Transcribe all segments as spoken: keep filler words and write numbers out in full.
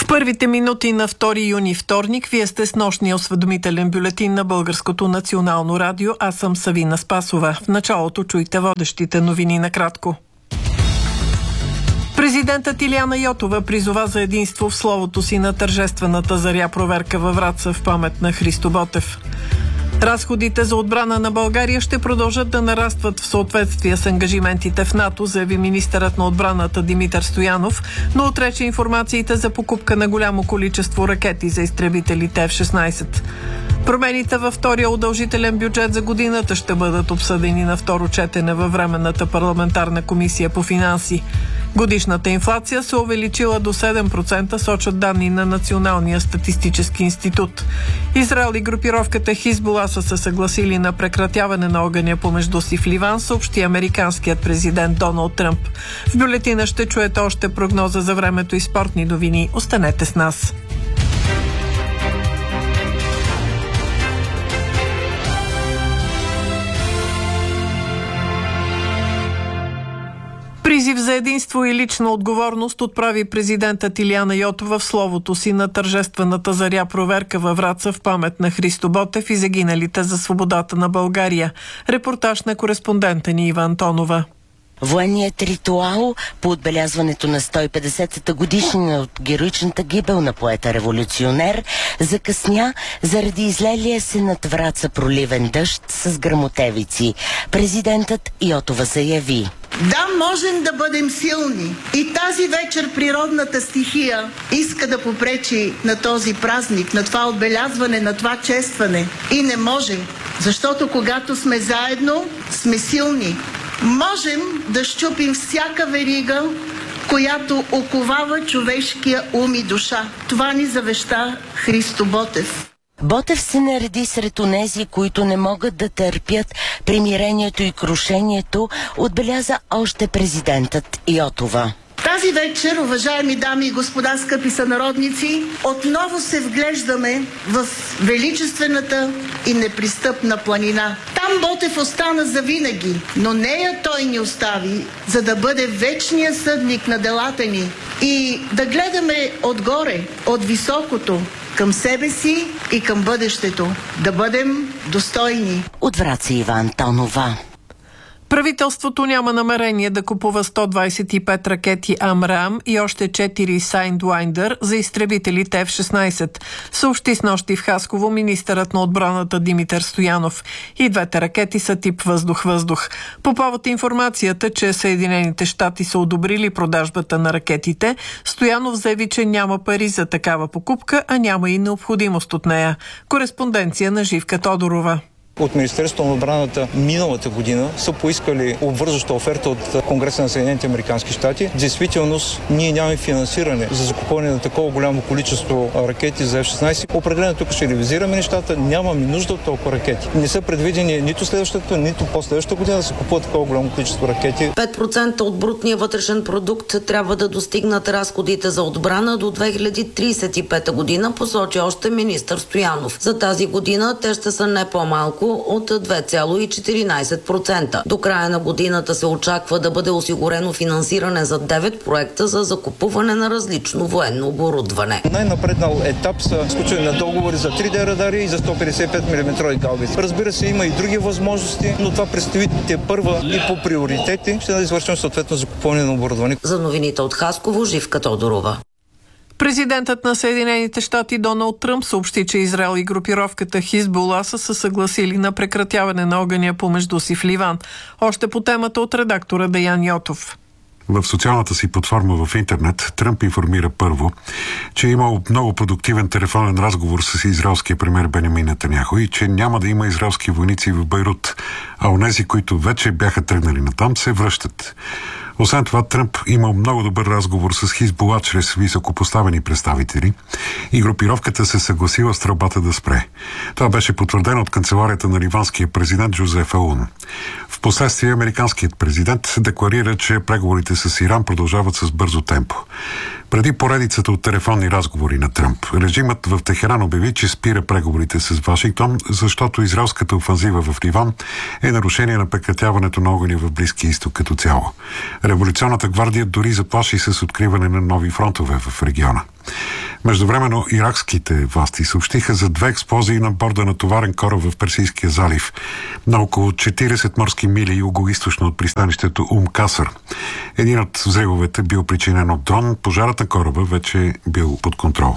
Първите минути на втори юни, вторник, вие сте с нощния осведомителен бюлетин на Българското национално радио. Аз съм Савина Спасова. В началото чуйте водещите новини накратко. Президентът Илияна Йотова призова за единство в словото си на тържествената заря проверка във Враца в памет на Христо Ботев. Разходите за отбрана на България ще продължат да нарастват в съответствие с ангажиментите в НАТО, заяви министърът на отбраната Димитър Стоянов, но отрече информациите за покупка на голямо количество ракети за изтребителите Еф шестнайсет. Промените във втория удължителен бюджет за годината ще бъдат обсъдени на второ четене във Временната парламентарна комисия по финанси. Годишната инфлация се увеличила до седем процента, сочат данни на Националния статистически институт. Израел и групировката Хизбула са се съгласили на прекратяване на огъня помежду си в Ливан, съобщи американският президент Доналд Тръмп. В бюлетина ще чуете още прогноза за времето и спортни новини. Останете с нас. Призив за единство и лична отговорност отправи президентът Илияна Йотова в словото си на тържествената заря проверка във Враца в памет на Христо Ботев и загиналите за свободата на България. Репортаж на кореспондента ни Ива Антонова. Военният ритуал по отбелязването на сто и петдесетата годишнина от героичната гибел на поета-революционер закъсня заради излелия се над Враца проливен дъжд с гръмотевици. Президентът Йотова заяви: да, можем да бъдем силни. И тази вечер природната стихия иска да попречи на този празник, на това отбелязване, на това честване. И не може, защото когато сме заедно, сме силни. Можем да щупим всяка верига, която оковава човешкия ум и душа. Това ни завеща Христо Ботев. Ботев се нареди сред онези, които не могат да търпят примирението и крушението, отбеляза още президентът Йотова. Тази вечер, уважаеми дами и господа, скъпи сънародници, отново се вглеждаме в величествената и непристъпна планина. Там Ботев остана завинаги, но нея той ни остави, за да бъде вечният съдник на делата ни и да гледаме отгоре, от високото, към себе си и към бъдещето. Да бъдем достойни. От Враца Ива Антонова. Правителството няма намерение да купува сто двайсет и пет ракети Амрам и още четири Sidewinder за изтребителите Еф шестнайсет, съобщи снощи в Хасково министърът на отбраната Димитър Стоянов. И двете ракети са тип въздух-въздух. По повод информацията, че Съединените щати са одобрили продажбата на ракетите, Стоянов заяви, че няма пари за такава покупка, а няма и необходимост от нея. Кореспонденция на Живка Тодорова. От Министерството на отбраната миналата година са поискали обвързваща оферта от Конгреса на Съединените американски щати. В действителност ние нямаме финансиране за закупуване на такова голямо количество ракети за Еф шестнайсет. Определено тук ще ревизираме нещата. Нямаме нужда от толкова ракети. Не са предвидени нито следващата, нито последващата година да се купуват такова голямо количество ракети. пет процента от брутния вътрешен продукт трябва да достигнат разходите за отбрана до две хиляди трийсет и пета година, посочи още министър Стоянов. За тази година те ще са не по-малко от две цяло и четиринайсет процента. До края на годината се очаква да бъде осигурено финансиране за девет проекта за закупуване на различно военно оборудване. Най-напреднал етап са сключване на договори за три Д радари и за сто петдесет и пет милиметрови гаубици. Разбира се, има и други възможности, но това предстои те първа и по приоритети. Ще да извършим съответно закупуване на оборудване. За новините от Хасково, Живка Тодорова. Президентът на Съединените щати Доналд Тръмп съобщи, че Израел и групировката Хизбула са се съгласили на прекратяване на огъня помежду си в Ливан. Още по темата от редактора Деян Йотов. В социалната си платформа в интернет Тръмп информира първо, че е имал много продуктивен телефонен разговор с израелския премиер Бенямин Нетаняху и че няма да има израелски войници в Бейрут, а онези, които вече бяха тръгнали натам, се връщат. Освен това, Тръмп имал много добър разговор с Хизбула чрез високопоставени представители и групировката се съгласила стрелбата да спре. Това беше потвърдено от канцеларията на ливанския президент Жозеф Аун. Впоследствие американският президент декларира, че преговорите с Иран продължават с бързо темпо. Преди поредицата от телефонни разговори на Тръмп, режимът в Техеран обяви, че спира преговорите с Вашингтон, защото израелската офанзива в Ливан е нарушение на прекратяването на огъня в Близкия изток като цяло. Революционната гвардия дори заплаши с откриване на нови фронтове в региона. Междувременно иракските власти съобщиха за две експлозии на борда на товарен кораб в Персийския залив на около четирийсет морски мили югоизточно от пристанището Ум Касър. Един от взривовете бил причинен от дрон, пожарът на кораба вече е бил под контрол.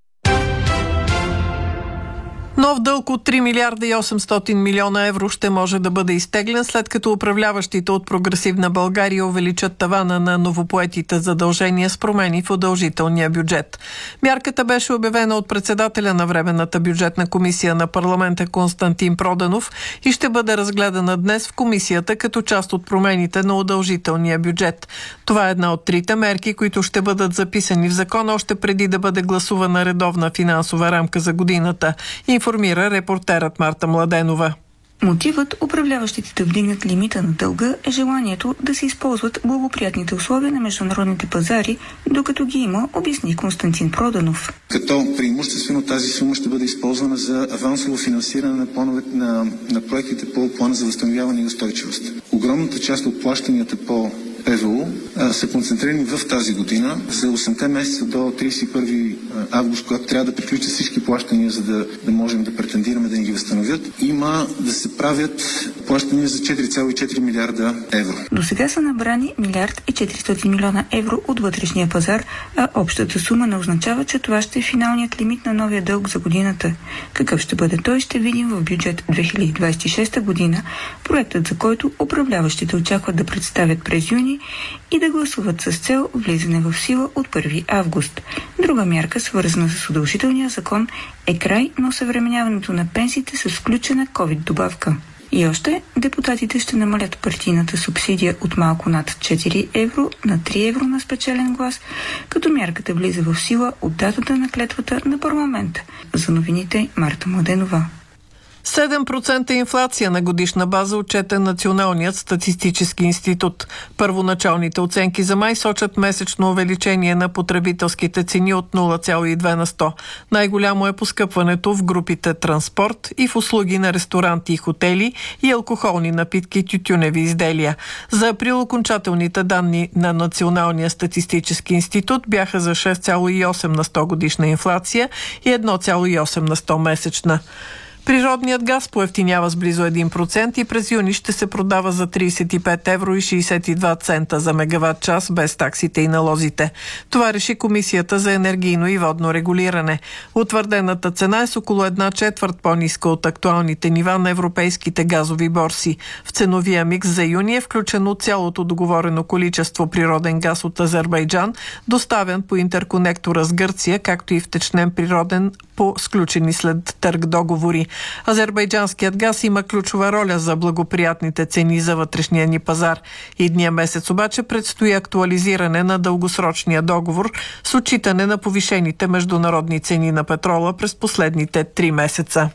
Нов дълг от три милиарда и осемстотин милиона евро ще може да бъде изтеглен, след като управляващите от Прогресивна България увеличат тавана на новопоетите задължения с промени в удължителния бюджет. Мярката беше обявена от председателя на Временната бюджетна комисия на парламента Константин Проданов и ще бъде разгледана днес в комисията като част от промените на удължителния бюджет. Това е една от трите мерки, които ще бъдат записани в закона още преди да бъде гласувана редовна финансова рамка за годината, информира репортерът Марта Младенова. Мотивът управляващите да вдигнат лимита на дълга е желанието да се използват благоприятните условия на международните пазари, докато ги има, обясни Константин Проданов. Като преимуществено тази сума ще бъде използвана за авансово финансиране на, планове, на, на проектите по плана за възстановяване и устойчивост. Огромната част от плащанията по П В У са концентрирани в тази година за осемте месеца до тридесет и първи август, когато трябва да приключат всички плащания, за да, да можем да претендираме да ни ги възстановят. Има да се правят плащания за четири цяло и четири милиарда евро. До сега са набрани милиард и четиристотин милиона евро от вътрешния пазар, а общата сума не означава, че това ще е финалният лимит на новия дълг за годината. Какъв ще бъде той, ще видим в бюджет две хиляди двадесет и шеста година, проектът за който управляващите очакват да представят през юни и да гласуват с цел влизане в сила от първи август. Друга мярка, свързана с удължителния закон, е край на осъвременяването на пенсиите с включена ковид добавка. И още, депутатите ще намалят партийната субсидия от малко над четири евро на три евро на спечелен глас, като мярката влиза в сила от датата на клетвата на парламента. За новините Марта Младенова. седем процента инфлация на годишна база отчете Националният статистически институт. Първоначалните оценки за май сочат месечно увеличение на потребителските цени от нула цяло и две на сто. Най-голямо е поскъпването в групите транспорт и в услуги на ресторанти и хотели и алкохолни напитки и тютюневи изделия. За април окончателните данни на Националния статистически институт бяха за шест цяло и осем на сто годишна инфлация и едно цяло и осем на сто месечна. Природният газ поевтинява с близо един процент и през юни ще се продава за тридесет и пет евро и шейсет и два цента за мегаватт час без таксите и налозите. Това реши Комисията за енергийно и водно регулиране. Утвърдената цена е с около една четвърт по-ниска от актуалните нива на европейските газови борси. В ценовия микс за юни е включено цялото договорено количество природен газ от Азербайджан, доставен по интерконектора с Гърция, както и втечнен природен по сключени след търг договори. Азербайджанският газ има ключова роля за благоприятните цени за вътрешния ни пазар. Идния месец обаче предстои актуализиране на дългосрочния договор с отчитане на повишените международни цени на петрола през последните три месеца.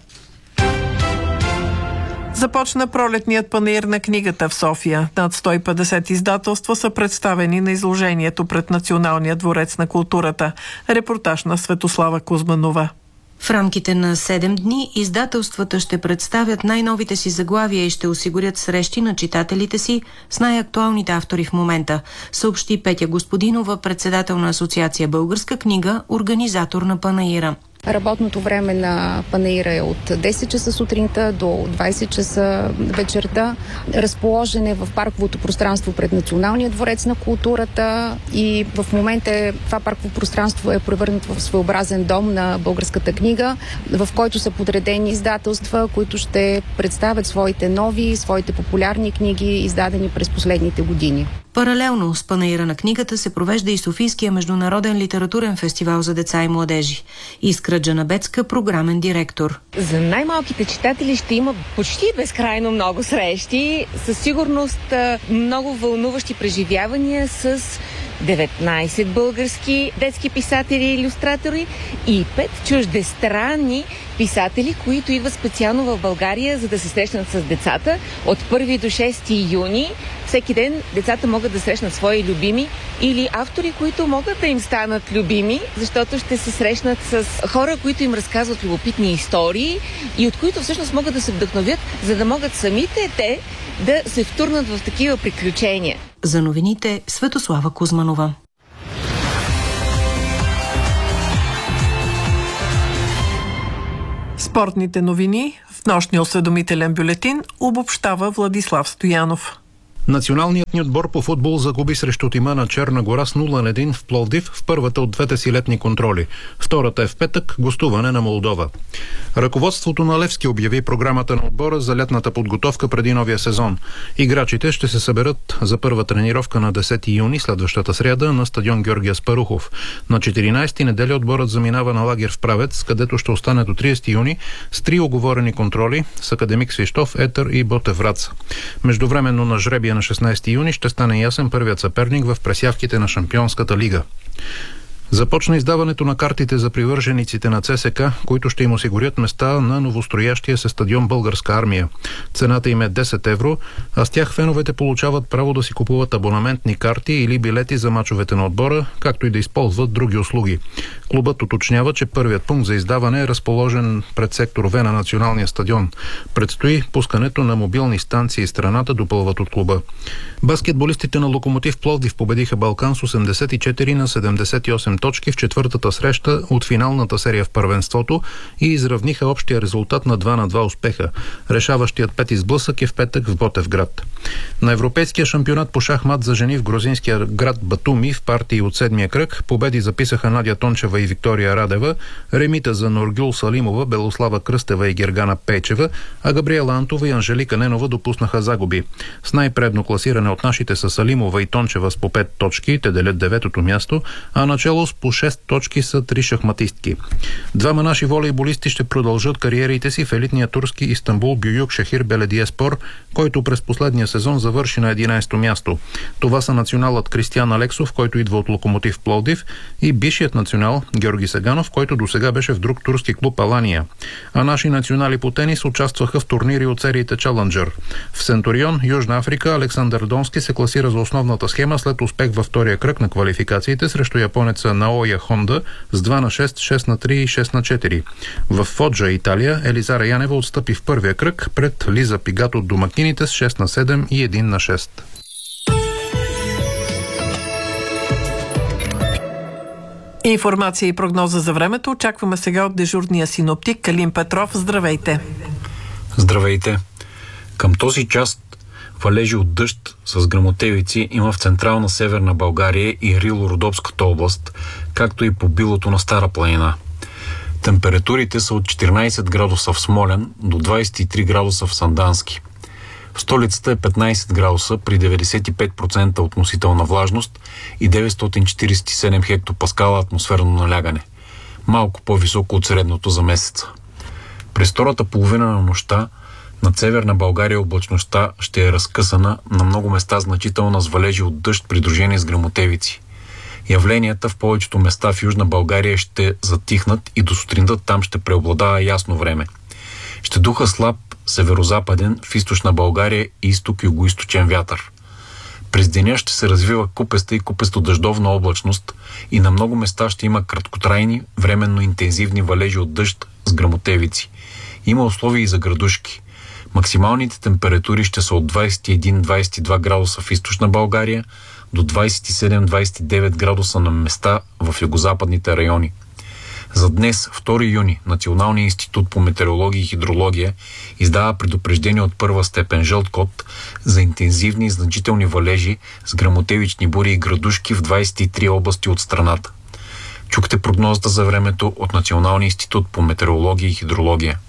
Започна пролетният панаир на книгата в София. Над сто и петдесет издателства са представени на изложението пред Националния дворец на културата. Репортаж на Светослава Кузманова. В рамките на седем дни издателствата ще представят най-новите си заглавия и ще осигурят срещи на читателите си с най-актуалните автори в момента, съобщи Петя Господинова, председател на Асоциация Българска книга, организатор на панаира. Работното време на панаира е от десет часа сутринта до двадесет часа вечерта. Разположен е в парковото пространство пред Националния дворец на културата и в момента това парково пространство е превърнато в своеобразен дом на българската книга, в който са подредени издателства, които ще представят своите нови, своите популярни книги, издадени през последните години. Паралелно с панаира на книгата се провежда и Софийския международен литературен фестивал за деца и младежи. Искра Джанабецка, програмен директор. За най-малките читатели ще има почти безкрайно много срещи, със сигурност много вълнуващи преживявания с деветнадесет български детски писатели и илюстратори и пет чуждестранни писатели, които идват специално в България, за да се срещнат с децата от първи до шести юни всеки ден децата могат да срещнат свои любими или автори, които могат да им станат любими, защото ще се срещнат с хора, които им разказват любопитни истории и от които всъщност могат да се вдъхновят, за да могат самите те да се втурнат в такива приключения. За новините Светослава Кузманова. Спортните новини в нощния осведомителен бюлетин обобщава Владислав Стоянов. Националният ни отбор по футбол загуби срещу тима на Черна гора с нула на един в Пловдив в първата от двете си летни контроли. Втората е в петък, гостуване на Молдова. Ръководството на Левски обяви програмата на отбора за летната подготовка преди новия сезон. Играчите ще се съберат за първа тренировка на десети юни, следващата сряда, на стадион Георги Аспарухов. На четиринайсети неделя отборът заминава на лагер в Правец, където ще остане до трийсети юни с три уговорени контроли с Академик Свищов, Етър и Ботев Враца. Междувременно на жребия на шестнайсети юни ще стане ясен първият съперник в пресявките на Шампионската лига. Започна издаването на картите за привържениците на ЦСКА, които ще им осигурят места на новостроящия се стадион Българска армия. Цената им е десет евро, а с тях феновете получават право да си купуват абонаментни карти или билети за мачовете на отбора, както и да използват други услуги. Клубът уточнява, че първият пункт за издаване е разположен пред сектор В на националния стадион. Предстои пускането на мобилни станции в страната, допълват от клуба. Баскетболистите на Локомотив Пловдив победиха Балкан с осемдесет и четири на седемдесет и осем точки в четвъртата среща от финалната серия в първенството и изравниха общия резултат на два на два успеха. Решаващият пети сблъсък е в петък в Ботевград. На Европейския шампионат по шахмат за жени в грузинския град Батуми в партии от седмия кръг победи записаха Надя Тончева и Виктория Радева, ремита за Нургюл Салимова, Белослава Кръстева и Гергана Пейчева, а Габриела Антова и Анжелика Ненова допуснаха загуби. С най-предно класиране от нашите са Салимова и Тончева с по пет точки, те делят деветото място, а начало с по шест точки са три шахматистки. Двама наши волейболисти ще продължат кариерите си в елитния турски Истанбул Бююк Шахир Беледиеспор, който през последния сезон завърши на единайсето място. Това са националът Кристиян Алексов, който идва от Локомотив Пловдив, и бившият национал Георги Сеганов, който досега беше в друг турски клуб Алания. А наши национали по тенис участваха в турнири от сериите Челенджър. В Центурион, Южна Африка, Александър Донски се класира за основната схема след успех във втория кръг на квалификациите срещу японеца Наоя Хонда с два на шест, шест на три и шест на четири. В Фоджа, Италия, Елизара Янева отстъпи в първия кръг пред Лиза Пигат от домакините с шест на седем и един на шест. Информация и прогноза за времето очакваме сега от дежурния синоптик Калин Петров. Здравейте! Здравейте! Към този час валежи от дъжд с гръмотевици има в централна северна България и Рило-Родопската област, както и по билото на Стара планина. Температурите са от четиринайсет градуса в Смолян до двайсет и три градуса в Сандански. В столицата е петнайсет градуса при деветдесет и пет процента относителна влажност и деветстотин четирийсет и седем хектопаскала атмосферно налягане. Малко по-високо от средното за месеца. През втората половина на нощта над северна България облачността ще е разкъсана, на много места значителна с валежи от дъжд, придружени с гръмотевици. Явленията в повечето места в Южна България ще затихнат и до сутринта там ще преобладава ясно време. Ще духа слаб северозападен в източна България и изток-югоизточен вятър. През деня ще се развива купеста и купесто-дъждовна облачност и на много места ще има краткотрайни, временно интензивни валежи от дъжд с гръмотевици. Има условия и за градушки. Максималните температури ще са от двайсет и един до двайсет и два градуса в източна България до двайсет и седем до двайсет и девет градуса на места в югозападните райони. За днес, втори юни, Националният институт по метеорология и хидрология издава предупреждение от първа степен жълт код за интензивни и значителни валежи с гръмотевични бури и градушки в двайсет и три области от страната. Чухте прогнозата за времето от Националния институт по метеорология и хидрология.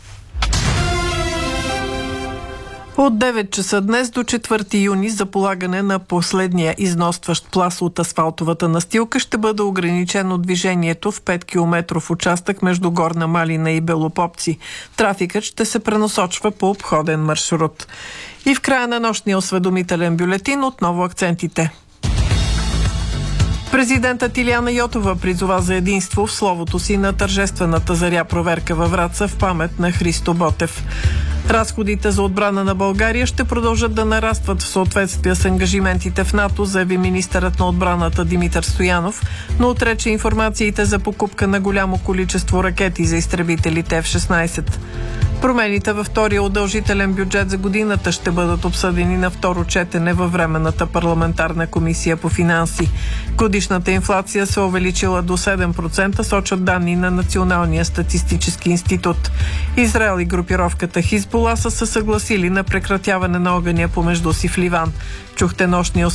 От девет часа днес до четвърти юни за полагане на последния изностващ пласт от асфалтовата настилка ще бъде ограничено движението в пет километров участък между Горна Малина и Белопопци. Трафикът ще се пренасочва по обходен маршрут. И в края на нощния осведомителен бюлетин отново акцентите. Президентът Илияна Йотова призова за единство в словото си на тържествената заря проверка във Враца в памет на Христо Ботев. Разходите за отбрана на България ще продължат да нарастват в съответствие с ангажиментите в НАТО, заяви министърът на отбраната Димитър Стоянов, но отрече информациите за покупка на голямо количество ракети за изтребителите Еф шестнайсет. Промените във втория удължителен бюджет за годината ще бъдат обсъдени на второ четене във Временната парламентарна комисия по финанси. Годишната инфлация се увеличила до седем процента, сочат данни на Националния статистически институт. Израел и групировката Хизбула са се съгласили на прекратяване на огъня помежду си в Ливан. Чухте нощния